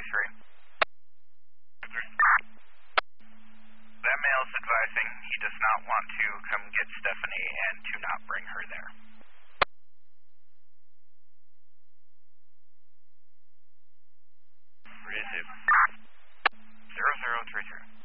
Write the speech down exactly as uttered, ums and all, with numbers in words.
three. That male is advising he does not want to come get Stephanie and to not bring her there. Receive. Zero zero three three.